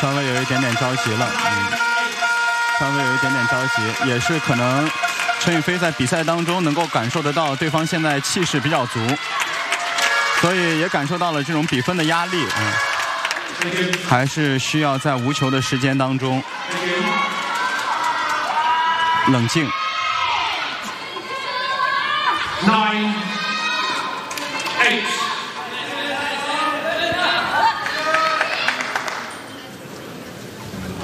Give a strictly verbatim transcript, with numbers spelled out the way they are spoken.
稍微有一点点着急了，嗯，稍微有一点点着急，也是可能陈雨菲在比赛当中能够感受得到对方现在气势比较足，所以也感受到了这种比分的压力，嗯，还是需要在无球的时间当中冷静。 Nine.